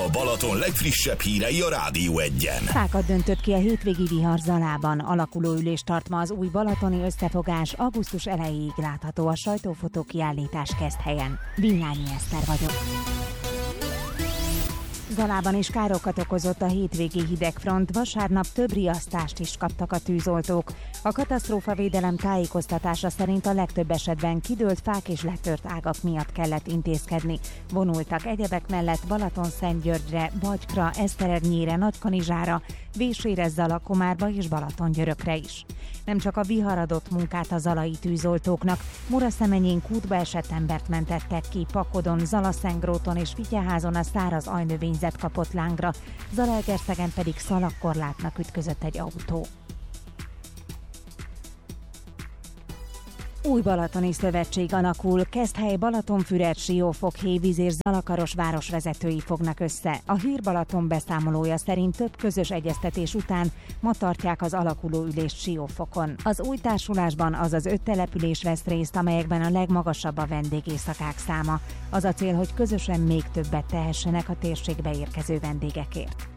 A Balaton legfrissebb hírei a Rádió 1-en. Fákat döntött ki a hétvégi vihar Zalában. Alakuló ülést tart ma az új balatoni összefogás. Augusztus elejéig látható a sajtófotó kiállítás Keszthelyen. Villányi Eszter vagyok. Zalában is károkat okozott a hétvégi hidegfront, vasárnap több riasztást is kaptak a tűzoltók. A katasztrófavédelem tájékoztatása szerint a legtöbb esetben kidőlt fák és letört ágak miatt kellett intézkedni. Vonultak egyebek mellett Balatonszentgyörgyre, Bagykra, Eszterernyére, Nagykanizsára, Vésére, Zalakomárba és Balatongyörökre is. Nem csak a vihar adott munkát a zalai tűzoltóknak, Muraszemenyén kútba esett embert mentettek ki, Pakodon, Zalaszengróton és Fityeházon a száraz ajnövényzet kapott lángra, Zalaegerszegen pedig szalagkorlátnak ütközött egy autó. Új balatoni szövetség alakul, Keszthely, Balatonfüred, Siófok, Hévíz és Zalakaros városvezetői fognak össze. A Hír Balaton beszámolója szerint több közös egyeztetés után ma tartják az alakuló ülést Siófokon. Az új társulásban azaz 5 település vesz részt, amelyekben a legmagasabb a vendégészakák száma. Az a cél, hogy közösen még többet tehessenek a térségbe érkező vendégekért.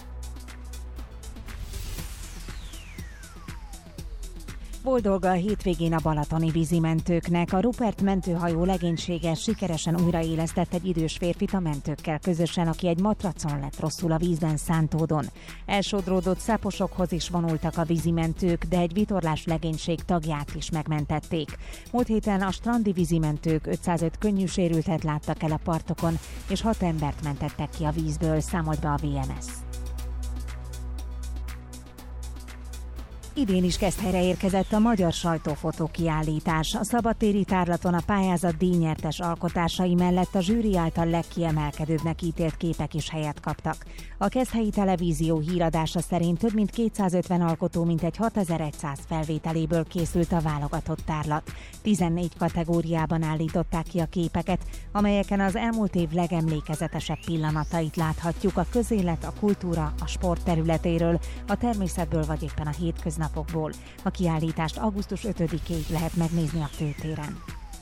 Volt dolga a hétvégén a balatoni vízimentőknek. A Rupert mentőhajó legénysége sikeresen újraélesztett egy idős férfit a mentőkkel közösen, aki egy matracon lett rosszul a vízben Szántódon. Elsodródott száposokhoz is vonultak a vízimentők, de egy vitorlás legénység tagját is megmentették. Múlt héten a strandi vízimentők 505 könnyű sérültet láttak el a partokon, és 6 embert mentettek ki a vízből, számolt be a VMS. Idén is Keszthelyre érkezett a magyar sajtófotó kiállítás. A szabadtéri tárlaton a pályázat díjnyertes alkotásai mellett a zsűri által legkiemelkedőbbnek ítélt képek is helyet kaptak. A Keszthelyi Televízió híradása szerint több mint 250 alkotó mintegy 6100 felvételéből készült a válogatott tárlat. 14 kategóriában állították ki a képeket, amelyeken az elmúlt év legemlékezetesebb pillanatait láthatjuk a közélet, a kultúra, a sport területéről, a természetből vagy éppen a hétköznapokból. A kiállítást augusztus 5-ig lehet megnézni a főtéren.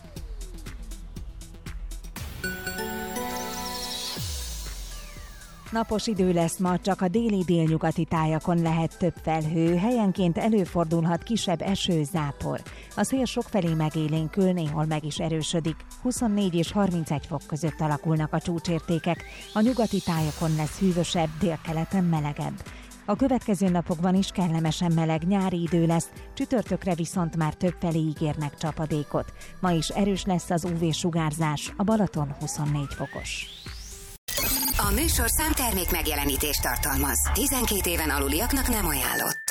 Napos idő lesz ma, csak a déli-délnyugati tájakon lehet több felhő, helyenként előfordulhat kisebb eső, zápor. A szél sokfelé megélénkül, néhol meg is erősödik. 24 és 31 fok között alakulnak a csúcsértékek, a nyugati tájakon lesz hűvösebb, délkeleten melegebb. A következő napokban is kellemesen meleg nyári idő lesz, csütörtökre viszont már többfelé ígérnek csapadékot. Ma is erős lesz az UV-sugárzás, a Balaton 24 fokos. A műsorszám termék megjelenítést tartalmaz. 12 éven aluliaknak nem ajánlott.